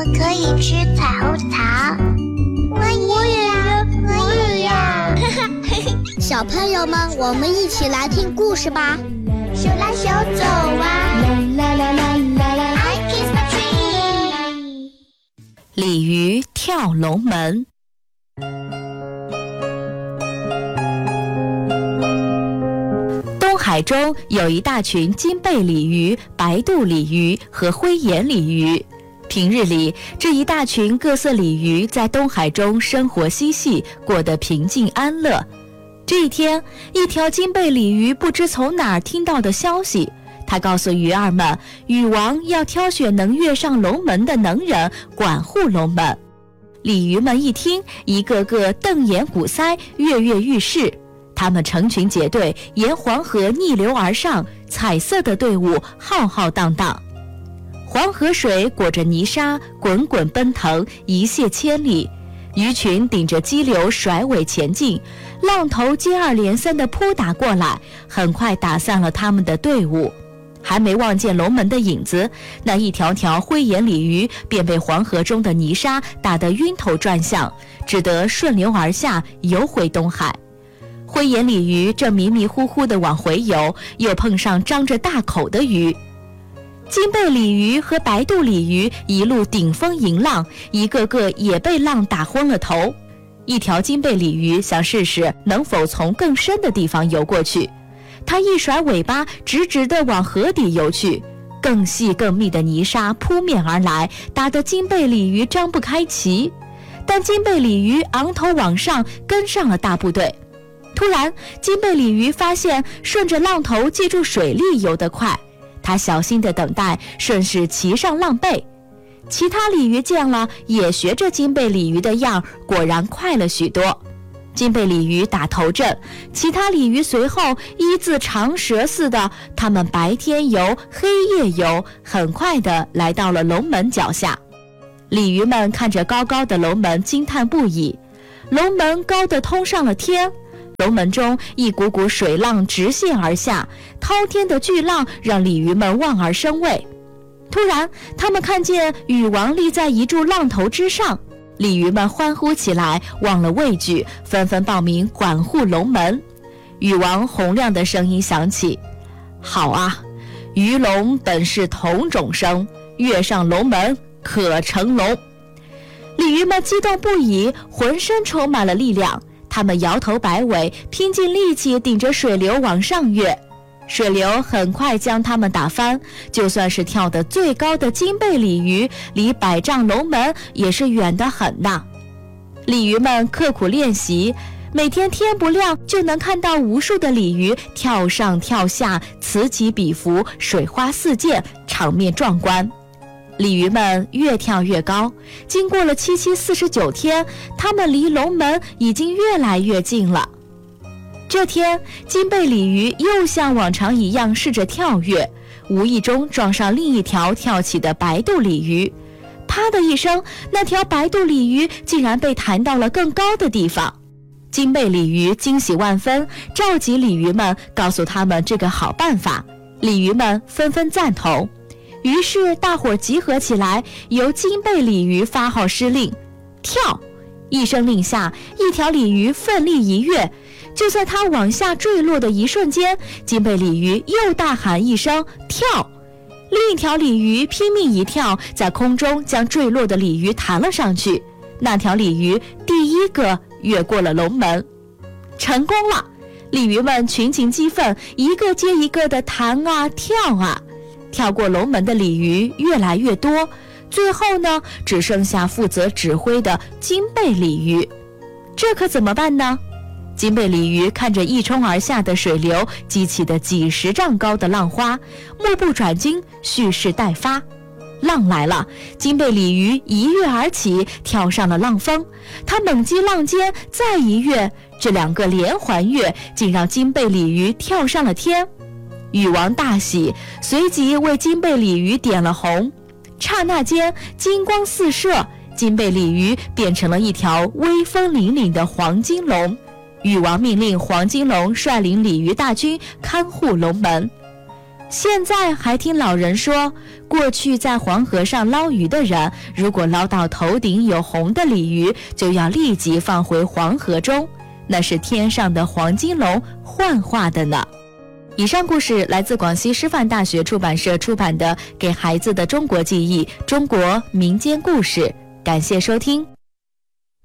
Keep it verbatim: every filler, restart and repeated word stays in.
我可以吃彩虹糖。我也要，我也要。 小朋友们，我们一起来听故事吧。 手拉手走啊，啦啦啦啦啦 I kiss the tree。 鲤鱼跳龙门。东海中有一大群金背鲤鱼、白肚鲤鱼和灰眼鲤鱼。平日里，这一大群各色鲤鱼在东海中生活嬉戏，过得平静安乐。这一天，一条金背鲤鱼不知从哪儿听到的消息，他告诉鱼儿们，禹王要挑选能跃上龙门的能人，管护龙门。鲤鱼们一听，一个个瞪眼鼓腮，跃跃欲试。他们成群结队，沿黄河逆流而上，彩色的队伍浩浩荡荡。黄河水裹着泥沙，滚滚奔腾，一泻千里。鱼群顶着激流甩尾前进，浪头接二连三地扑打过来，很快打散了他们的队伍。还没望见龙门的影子，那一条条灰眼鲤鱼便被黄河中的泥沙打得晕头转向，只得顺流而下，游回东海。灰眼鲤鱼正迷迷糊糊地往回游，又碰上张着大口的鱼。金背鲤鱼和白肚鲤鱼一路顶风迎浪，一个个也被浪打昏了头。一条金背鲤鱼想试试能否从更深的地方游过去，它一甩尾巴，直直地往河底游去。更细更密的泥沙扑面而来，打得金背鲤鱼张不开鳍。但金背鲤鱼昂头往上，跟上了大部队。突然，金背鲤鱼发现顺着浪头借助水力游得快，它小心地等待，顺势骑上浪背。其他鲤鱼见了，也学着金背鲤鱼的样，果然快了许多。金背鲤鱼打头阵，其他鲤鱼随后依次长蛇似的，它们白天游，黑夜游，很快地来到了龙门脚下。鲤鱼们看着高高的龙门，惊叹不已。龙门高得通上了天，龙门中一股股水浪直泻而下，滔天的巨浪让鲤鱼们望而生畏。突然，他们看见禹王立在一柱浪头之上，鲤鱼们欢呼起来，忘了畏惧，纷纷报名管护龙门。禹王洪亮的声音响起：好啊，鱼龙本是同种生，跃上龙门可成龙。鲤鱼们激动不已，浑身充满了力量，他们摇头摆尾，拼尽力气顶着水流往上跃。水流很快将他们打翻，就算是跳得最高的金背鲤鱼，离百丈龙门也是远得很呐。鲤鱼们刻苦练习，每天天不亮就能看到无数的鲤鱼跳上跳下，此起彼伏，水花四溅，场面壮观。鲤鱼们越跳越高，经过了七七四十九天，它们离龙门已经越来越近了。这天，金背鲤鱼又像往常一样试着跳跃，无意中撞上另一条跳起的白肚鲤鱼。啪的一声，那条白肚鲤鱼竟然被弹到了更高的地方。金背鲤鱼惊喜万分，召集鲤鱼们，告诉他们这个好办法。鲤鱼们纷纷赞同。于是大伙集合起来，由金背鲤鱼发号施令，跳！一声令下，一条鲤鱼奋力一跃，就在它往下坠落的一瞬间，金背鲤鱼又大喊一声跳！另一条鲤鱼拼命一跳，在空中将坠落的鲤鱼弹了上去。那条鲤鱼第一个越过了龙门，成功了！鲤鱼们群情激愤，一个接一个的弹啊跳啊。跳过龙门的鲤鱼越来越多，最后呢，只剩下负责指挥的金背鲤鱼。这可怎么办呢？金背鲤鱼看着一冲而下的水流，激起的几十丈高的浪花，目不转睛，蓄势待发。浪来了，金背鲤鱼一跃而起，跳上了浪峰。它猛击浪尖，再一跃，这两个连环跃，竟让金背鲤鱼跳上了天。禹王大喜，随即为金背鲤鱼点了红。刹那间，金光四射，金背鲤鱼变成了一条威风凛凛的黄金龙。禹王命令黄金龙率领鲤鱼大军看护龙门。 现在还听老人说，过去在黄河上捞鱼的人，如果捞到头顶有红的鲤鱼，就要立即放回黄河中，那是天上的黄金龙幻化的呢。以上故事来自广西师范大学出版社出版的《给孩子的中国记忆：中国民间故事》，感谢收听。